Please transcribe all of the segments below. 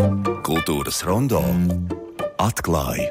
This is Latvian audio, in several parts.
Kultūras rondo atklāja.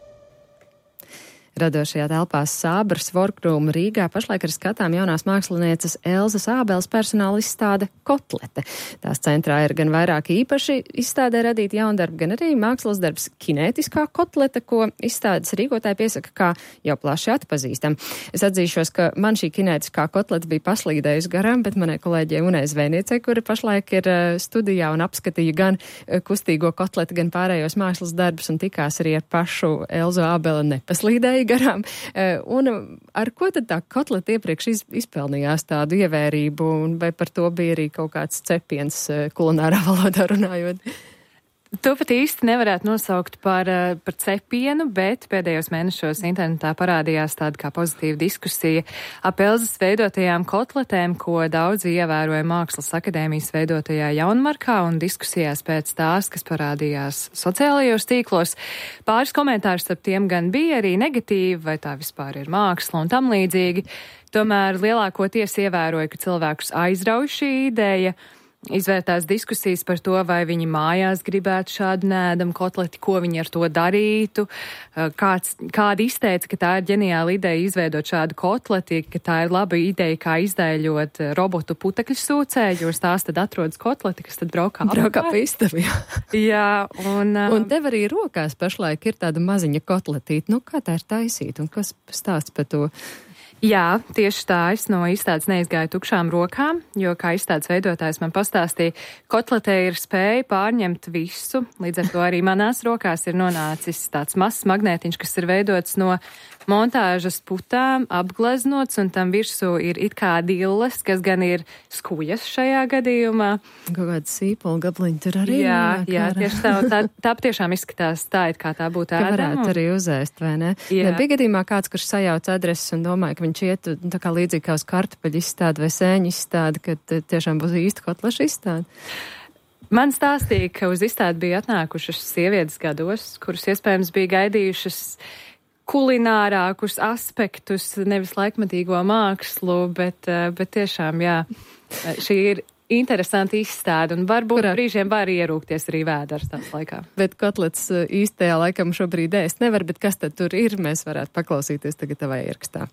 Radošajā telpā Sābras Workrūma Rīgā pašlaik ir skatām jaunās mākslinieces Elzas Ābeles personāla izstāde Kotlete. Tās centrā ir gan vairāk īpaši izstādē radīti jaundarbi, gan arī mākslas darbs kinētiskā kotlete, ko izstādes rīkotāji piesaka kā jau plaši atpazīstam. Es atzīšos, ka man šī kinētiskā kotlete bija paslīdējusi garām, bet manai kolēģei Unai Zvejniecei, kura pašlaik ir studijā un apskatīja gan kustīgo kotleti, gan pārējos mākslas darbus un tikās arī ar pašu Elzu Ābeli nepaslīdēja garām. Un ar ko tad tā kotleta iepriekš izpelnījās tādu ievērību, un vai par to bija arī kaut kāds cepiens kulinārā valodā runājot? To pat īsti nevarētu nosaukt par cepienu, bet pēdējos mēnešos internetā parādījās tāda kā pozitīva diskusija ap Elzas veidotajām kotletēm, ko daudzi ievēroja Mākslas akadēmijas veidotajā Jaunmarkā un diskusijās pēc tās, kas parādījās sociālajos tīklos. Pāris komentārus starp tiem gan bija arī negatīvi, vai tā vispār ir māksla un tam līdzīgi. Tomēr lielākoties ievēroja, ka cilvēkus aizrauj šī ideja. Izvērtās diskusijas par to, vai viņi mājās gribētu šādu nēdamu kotleti, ko viņi ar to darītu. Kādi izteica, ka tā ir ģeniāla ideja izveidot šādu kotleti, ka tā ir laba ideja, kā izdēļot robotu putekļu sūcē, jo uz tās tad atrodas kotleti, kas tad braukā pa istabu. Jā, un tev arī rokās pašlaik ir tāda maziņa kotletīte. Nu, kā tā ir taisīta un kas stāsts par to? Jā, tieši tā, es no izstādes neizgāju tukšām rokām, jo, kā izstādes veidotājs man pastāstīja, kotletē ir spēja pārņemt visu, līdz ar to arī manās rokās ir nonācis tāds mazs magnētiņš, kas ir veidots no montāžas putām, apgleznots, un tam virsū ir it kā dilles, kas gan ir skujas šajā gadījumā. Kaut kāda sīpola gabliņa tur arī. Jā, tieši tā tiešām izskatās tā, it kā tā būtu ēdama. Ka varētu arī uzēst, vai ne? Jā. Bija gadījumā kāds, kurš sajauc adreses un domāja, ka viņš iet tā kā līdzīgi kā uz kartupeļu izstādi vai sēņu izstādi, ka tiešām būs īsta kotleša izstāde. Man stāstīja, ka uz izstādi bija atnākušas sievietes gados, kuras iespējams bija gaidījušas kulinārākus aspektus, nevis laikmatīgo mākslu, bet tiešām, jā, šī ir interesanti izstāde, un varbūt brīžiem var ierūkties arī vēders tās laikā. Bet kotlets īstajā laikam šobrīd ēst nevar, bet kas tad tur ir, mēs varētu paklausīties tagad tavā ierakstā.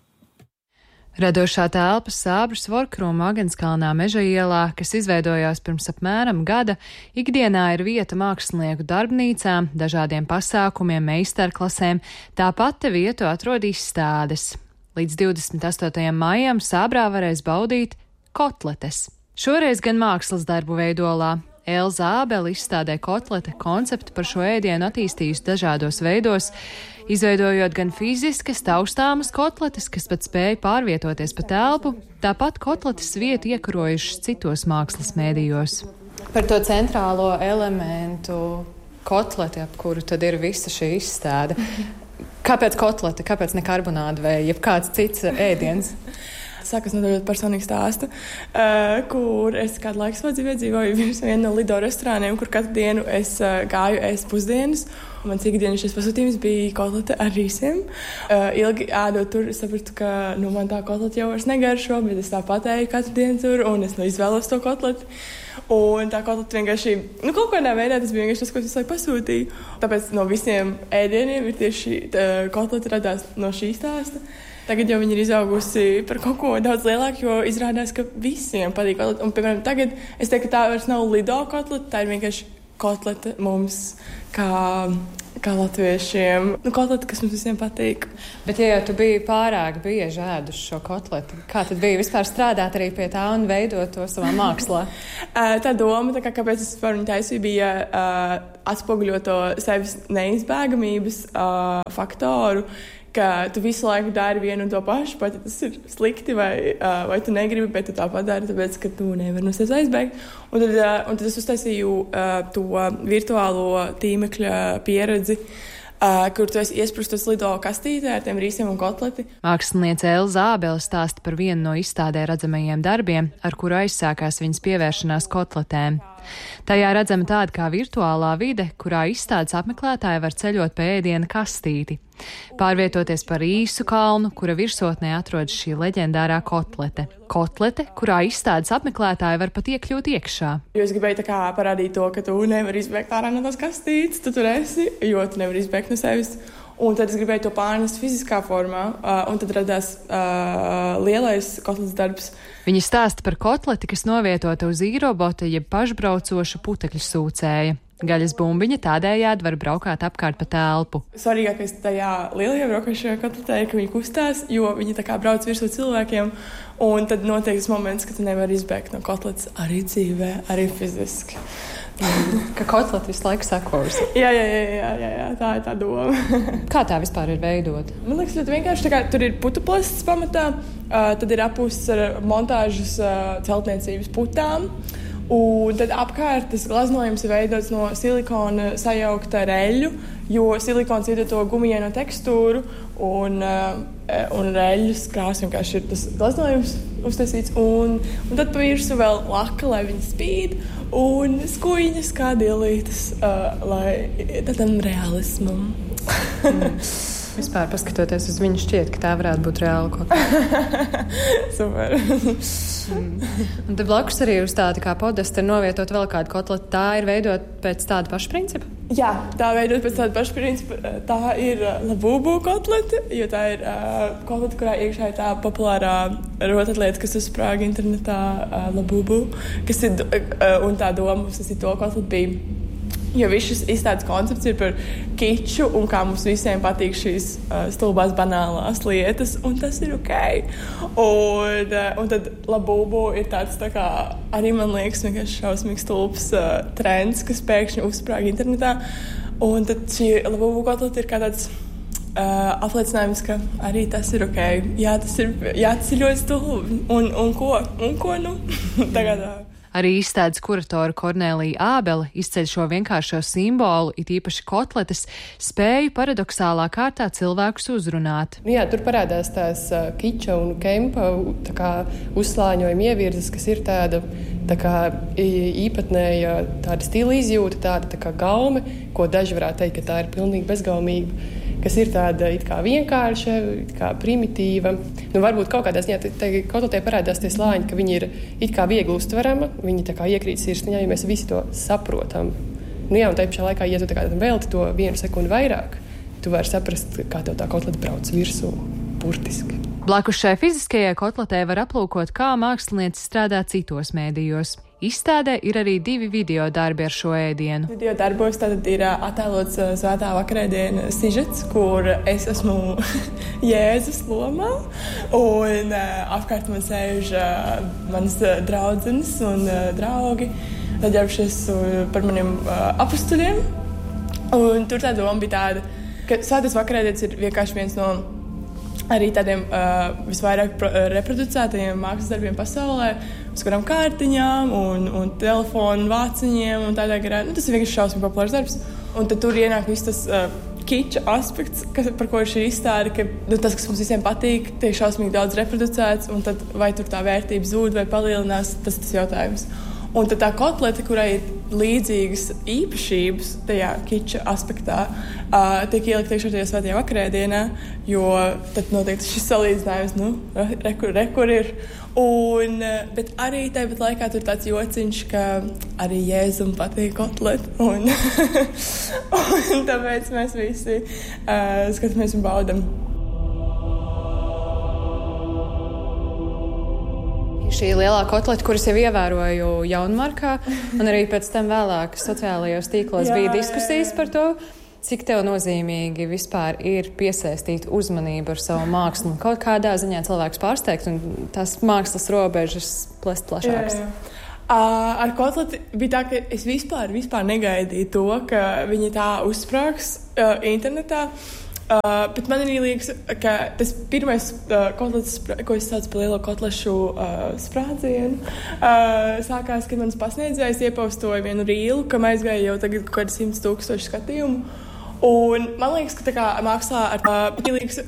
Radošā telpa Sābras Workrūma Agenskalnā Meža ielā, kas izveidojās pirms apmēram gada, ikdienā ir vieta mākslinieku darbnīcām, dažādiem pasākumiem, meistarklasēm, tāpat te vietu atrod izstādes. Līdz 28. maijam Sābrā varēs baudīt kotletes. Šoreiz gan mākslas darbu veidolā. Elza Ābele izstādē kotlete konceptu par šo ēdienu attīstījusi dažādos veidos, izveidojot gan fiziskas, taustāmas kotletes, kas pat spēja pārvietoties pa telpu, tāpat kotletes vietu iekarojušas citos mākslas mēdījos. Par to centrālo elementu kotleti, ap kuru tad ir visa šī izstāde. Kāpēc kotlete, kāpēc ne karbonāde vai jebkāds cits ēdiens? Sākas no ļoti personīga stāsta, kur es kādu laiku savā dzīvē dzīvoju virs viena no Lido restorāniem, kur katru dienu es gāju ēst pusdienas. Mans ikdienišķais pasūtījums bija kotlete ar rīsiem. Ilgi ēdot tur, es sapratu, ka man tā kotlete jau vairs negaršo, bet es tā patēju katru dienu tur, un es izvēlos to kotleti. Un tā kotlete vienkārši, kaut kādā veidā tas bija vienkārši tas, ko es visu laiku pasūtīju. Tāpēc no visiem ēdieniem ir tieši kotlete radās no šī stāsta. Tagad jau viņi ir izaugusi par kaut ko daudz lielāku, jo izrādās, ka visiem patīk kotlete. Un, piemēram, tagad es teiktu, ka tā vairs nav Lido kotlete, tā ir vienkārši kotlete mums, kā latviešiem. Kotlete, kas mums visiem patīk. Bet, ja jau tu biji pārāk bieži ēduši šo kotleti, kā tad bija vispār strādāt arī pie tā un veidot to savā mākslā? Tā doma, kāpēc es par viņu taisīju, bija atspoguļot to sevis neizbēgamības faktoru, ka tu visu laiku dari vienu un to pašu, pat ja tas ir slikti vai tu negribi, bet tu tāpat dari, tāpēc, ka tu nevari no sevis aizbēgt. Un tad es uztaisīju to virtuālo tīmekļa pieredzi, kur tu esi iesprustos Lido kastītē ar tiem rīsiem un kotleti. Māksliniece Elza Ābele stāsta par vienu no izstādē redzamajiem darbiem, ar kuru aizsākās viņas pievēršanās kotletēm. Tajā redzama tāda kā virtuālā vide, kurā izstādes apmeklētāji var ceļot pa ēdiena kastīti, pārvietoties par īsu kalnu, kura virsotnē atrodas šī leģendārā kotlete. Kotlete, kurā izstādes apmeklētāji var pat iekļūt iekšā. Jo es gribēju tā kā parādīt to, ka tu nevari izbēgt ārā no tās kastītes, tu tur esi, jo tu nevari izbēgt no sevis. Un tad es gribēju to pārnest fiziskā formā, un tad radās lielais kotletes darbs. Viņi stāsta par kotleti, kas novietota uz īrobota, jeb pašbraucošu putekļu sūcēja. Gaļas bumbiņa tādējādi var braukāt apkārt pa telpu. Svarīgākais tajā lielajā braukošajā kotletē ir, ka viņi kustās, jo viņi tā kā brauc virsū cilvēkiem, un tad notiek tas moments, ka tu nevari izbēgt no kotletes arī dzīvē, arī fiziski. Ka kotleti visu laiku sekos. Jā, tā ir tā doma. Kā tā vispār ir veidota? Man liekas, ļoti vienkārši. Tā kā tur ir putuplasts pamatā, tad ir apūsts ar montāžas celtniecības putām. Un tad apkārt tas glaznojums ir veidots no silikona sajaukta ar eļļu, jo silikons iedod to gumijaino tekstūru, un eļļas krāsa vienkārši ir tas glaznojums uztaisīts. Un tad pa virsmu vēl laka, lai viņi spīd, un skuiņas kā dielītes, lai tādam realismam. Vispār, paskatoties uz viņu, šķiet, ka tā varētu būt reāla kotlete. Super. Un te blakus arī uz tāda kā podesta ir novietot vēl kādu kotleti. Tā ir veidot pēc tāda paša principa? Jā, tā veidot pēc tāda paša principa. Tā ir labubu kotlete, jo tā ir kotlete, kurā iekšā ir tā populārā rotaļlieta, kas uzsprāga internetā labubu, kas ir, un tā doma mums tas ir to kotleti bija. Jo viss šis izstādes koncepts ir par kiču un kā mums visiem patīk šīs stulbās banālās lietas, un tas ir ok. Un tad labubu ir tāds tā kā, arī man liekas, vienkārši šausmīgs stulbs trends, kas pēkšņi uzsprāga internetā. Un tad šī labubu kotlete ir kā tāds apliecinājums, ka arī tas ir ok. Jā, tas ir ļoti stulbi. Un ko nu? Tagad. Arī izstādes kuratora Kornelija Ābele izceļ šo vienkāršo simbolu, it īpaši kotletes, spēju paradoxālā kārtā cilvēkus uzrunāt. Jā, tur parādās tās kiča un kempa uzslāņojuma ievirzes, kas ir tāda kā īpatnēja tāda stila izjūta, tāda tā kā gaume, ko daži varētu teikt, ka tā ir pilnīgi bezgaumība, kas ir tāda it kā vienkārša, it kā primitīva. Nu, varbūt kaut kādā ziņā kotletē parādās tie slāņi, ka viņi ir it kā viegli uztverama, viņi tā kā iekrīt sirsniņā, ja mēs visi to saprotam. Nu jā, un tā pašā laikā, ja tu tā kā velti to 1 sekundi vairāk, tu vari saprast, kā tev tā kotlete brauc virsū, burtiski. Blakus šai fiziskajai kotletē var aplūkot, kā mākslinieci strādā citos mēdījos. Izstādē ir arī 2 video darbi ar šo ēdienu. Video darbos tātad ir attēlots svētā vakarēdiena sižets, kur es esmu Jēzus lomā, un apkārt man sēž manas draudzenes un draugi, ģērbšies par maniem apustuļiem. Un tur tā doma bija tāda, ka svētās vakarēdienas ir vienkārši viens no arī tādiem visvairāk reproducētajiem mākslas darbiem pasaulē, uz kurām kārtiņām un telefonu vāciņiem un tādā garā. Nu, tas ir vienkārši šausmīgi populārs darbs. Un tad tur ienāk viss tas kiča aspekts, par ko ir šī izstāde, ka tas, kas mums visiem patīk, tiek šausmīgi daudz reproducēts, un tad vai tur tā vērtība zūd vai palielinās, tas ir tas jautājums. Un tad tā kotlete, kurai ir līdzīgas īpašības tajā kiča aspektā, tiek ielikt iekšā tajā svētajā vakarēdienā, jo tad notiek šis salīdzinājums, kur ir. Bet arī tāpat laikā tur tāds jociņš, ka arī Jēzum patīk kotlete, un tāpēc mēs visi skatāmies un baudam. Šī lielā kotlete, kuras jau ievēroju Jaunmarkā, un arī pēc tam vēlāk sociālajos tīklos bija diskusijas par to, cik tev nozīmīgi vispār ir piesaistīt uzmanību ar savu mākslu. Kaut kādā ziņā cilvēks pārsteigt, un tās mākslas robežas plest plašākas. Ar kotleti bija tā, ka es vispār negaidīju to, ka viņi tā uzsprāgs internetā. Bet man arī liekas, ka tas pirmais kotletes, ko es saucu par lielo kotlešu sprādzienu, sākās, kad mans pasniedzējs iepaustoja vienu rīlu, kam aizgāja jau tagad kaut kādi 100,000 skatījumu. Un man liekas, ka tā kā mākslā ar liekas,